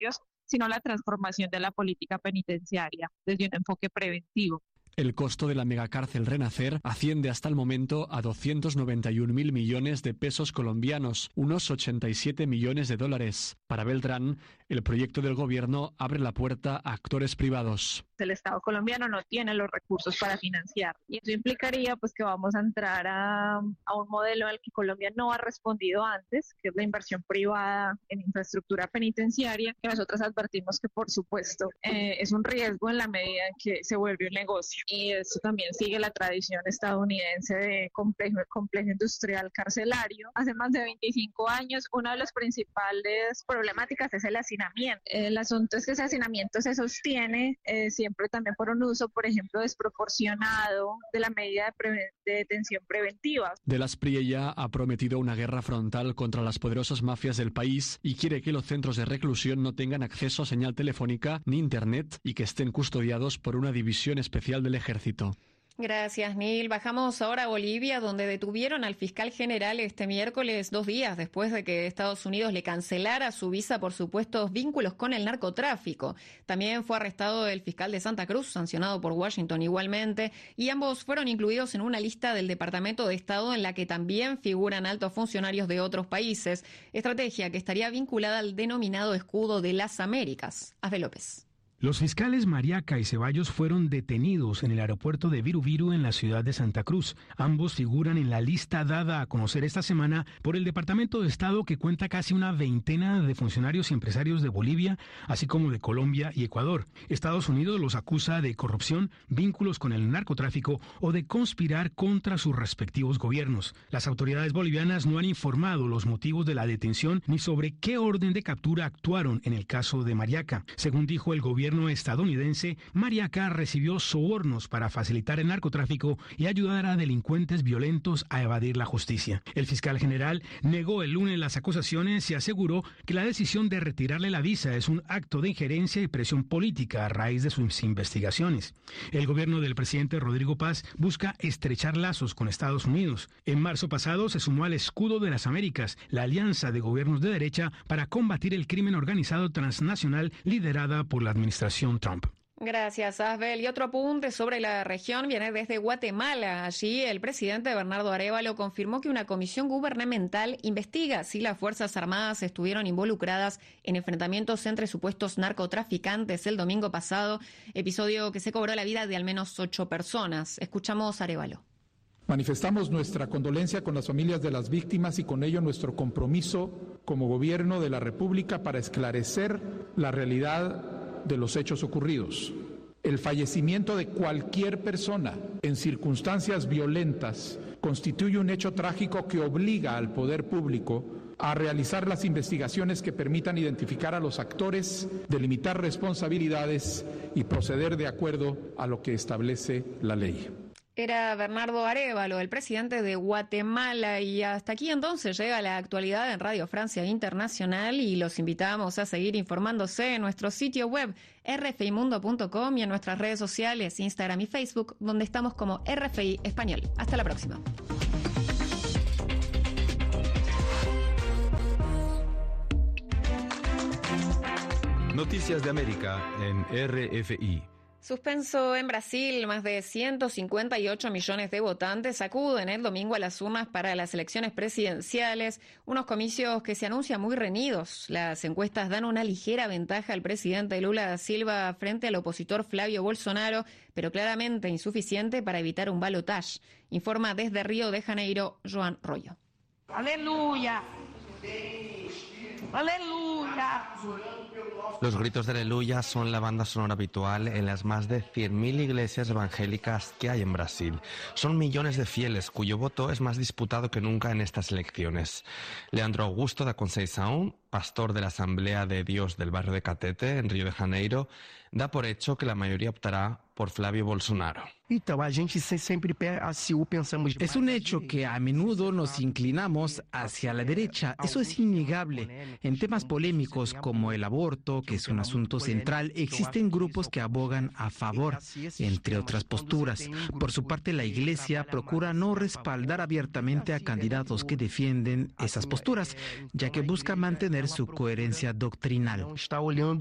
municipios, sino la transformación de la política penitenciaria desde un enfoque preventivo. El costo de la megacárcel Renacer asciende hasta el momento a 291.000 millones de pesos colombianos, unos 87 millones de dólares. Para Beltrán, el proyecto del gobierno abre la puerta a actores privados. El Estado colombiano no tiene los recursos para financiar y eso implicaría pues que vamos a entrar a un modelo al que Colombia no ha respondido antes, que es la inversión privada en infraestructura penitenciaria, que nosotros advertimos que por supuesto es un riesgo en la medida en que se vuelve un negocio. Y esto también sigue la tradición estadounidense de complejo industrial carcelario. Hace más de 25 años, una de las principales problemáticas es el hacinamiento. El asunto es que ese hacinamiento se sostiene siempre también por un uso, por ejemplo, desproporcionado de la medida de detención preventiva. De las Priella ha prometido una guerra frontal contra las poderosas mafias del país y quiere que los centros de reclusión no tengan acceso a señal telefónica ni internet y que estén custodiados por una división especial del ejército. Gracias, Neil. Bajamos ahora a Bolivia, donde detuvieron al fiscal general este miércoles, 2 días después de que Estados Unidos le cancelara su visa por supuestos vínculos con el narcotráfico. También fue arrestado el fiscal de Santa Cruz, sancionado por Washington igualmente, y ambos fueron incluidos en una lista del Departamento de Estado en la que también figuran altos funcionarios de otros países, estrategia que estaría vinculada al denominado Escudo de las Américas. Asbe López. Los fiscales Mariaca y Ceballos fueron detenidos en el aeropuerto de Viru en la ciudad de Santa Cruz. Ambos figuran en la lista dada a conocer esta semana por el Departamento de Estado, que cuenta casi una veintena de funcionarios y empresarios de Bolivia, así como de Colombia y Ecuador. Estados Unidos los acusa de corrupción, vínculos con el narcotráfico o de conspirar contra sus respectivos gobiernos. Las autoridades bolivianas no han informado los motivos de la detención ni sobre qué orden de captura actuaron en el caso de Mariaca. Según dijo el gobierno estadounidense, Mariaca recibió sobornos para facilitar el narcotráfico y ayudar a delincuentes violentos a evadir la justicia. El fiscal general negó el lunes las acusaciones y aseguró que la decisión de retirarle la visa es un acto de injerencia y presión política a raíz de sus investigaciones. El gobierno del presidente Rodrigo Paz busca estrechar lazos con Estados Unidos. En marzo pasado se sumó al Escudo de las Américas, la alianza de gobiernos de derecha para combatir el crimen organizado transnacional liderada por la administración Trump. Gracias, Asbel. Y otro apunte sobre la región viene desde Guatemala. Allí el presidente Bernardo Arévalo confirmó que una comisión gubernamental investiga si las Fuerzas Armadas estuvieron involucradas en enfrentamientos entre supuestos narcotraficantes el domingo pasado, episodio que se cobró la vida de al menos 8 personas. Escuchamos a Arévalo. Manifestamos nuestra condolencia con las familias de las víctimas y con ello nuestro compromiso como gobierno de la República para esclarecer la realidad de los hechos ocurridos. El fallecimiento de cualquier persona en circunstancias violentas constituye un hecho trágico que obliga al poder público a realizar las investigaciones que permitan identificar a los actores, delimitar responsabilidades y proceder de acuerdo a lo que establece la ley. Era Bernardo Arévalo, el presidente de Guatemala, y hasta aquí entonces llega la actualidad en Radio Francia Internacional y los invitamos a seguir informándose en nuestro sitio web rfimundo.com y en nuestras redes sociales, Instagram y Facebook, donde estamos como RFI Español. Hasta la próxima. Noticias de América en RFI. Suspenso en Brasil, más de 158 millones de votantes acuden el domingo a las urnas para las elecciones presidenciales, unos comicios que se anuncian muy reñidos. Las encuestas dan una ligera ventaja al presidente Lula da Silva frente al opositor Flavio Bolsonaro, pero claramente insuficiente para evitar un balotaje. Informa desde Río de Janeiro, Joan Royo. ¡Aleluya! ¡Aleluya! Los gritos de aleluya son la banda sonora habitual en las más de 100.000 iglesias evangélicas que hay en Brasil. Son millones de fieles cuyo voto es más disputado que nunca en estas elecciones. Leandro Augusto da Conceição, pastor de la Asamblea de Dios del barrio de Catete, en Río de Janeiro, da por hecho que la mayoría optará por Flavio Bolsonaro. Es un hecho que a menudo nos inclinamos hacia la derecha. Eso es innegable. En temas polémicos como el aborto, dado que es un asunto central, existen grupos que abogan a favor, entre otras posturas. Por su parte, la Iglesia procura no respaldar abiertamente a candidatos que defienden esas posturas, ya que busca mantener su coherencia doctrinal.